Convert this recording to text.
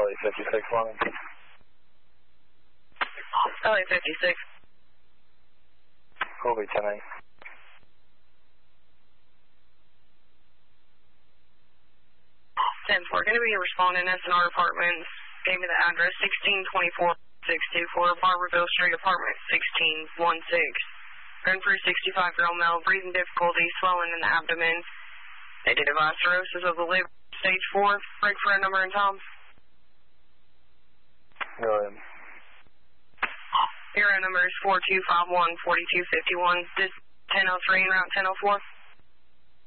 LA56 long. LA56. Colby 10-8. 10-4, going to be responding SNR Apartments. Gave me the address 1624624 Barberville Street, Apartment 1616. Run for a 65-year-old male, breathing difficulty, swelling in the abdomen. They did advise cirrhosis of the liver, stage 4. Break for a number and Tom. Go ahead. Your number is 4251-4251. This 1003 and route 1004.